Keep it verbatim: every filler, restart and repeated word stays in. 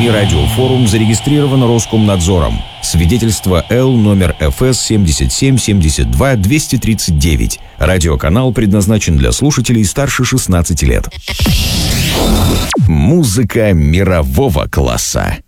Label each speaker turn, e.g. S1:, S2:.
S1: Внутренний радиофорум зарегистрирован Роскомнадзором. Свидетельство Л номер эф эс семь семь семь два два три девять. Радиоканал предназначен для слушателей старше шестнадцати лет. Музыка мирового класса.